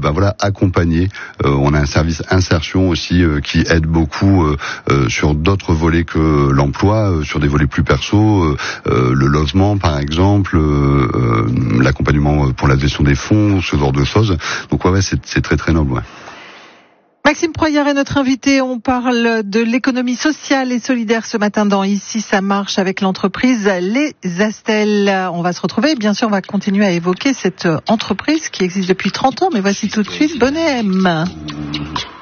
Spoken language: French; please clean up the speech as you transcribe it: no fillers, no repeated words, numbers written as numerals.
accompagner. On a un service insertion aussi qui aide beaucoup sur d'autres volets que l'emploi, sur des volets plus perso, le logement par exemple, l'accompagnement pour la gestion des fonds, ce genre de choses. Donc c'est très très noble. Ouais. Maxime Proyard est notre invité. On parle de l'économie sociale et solidaire ce matin dans Ici ça marche avec l'entreprise Les Astels. On va se retrouver, bien sûr, on va continuer à évoquer cette entreprise qui existe depuis 30 ans, mais voici tout de suite Bonnet M.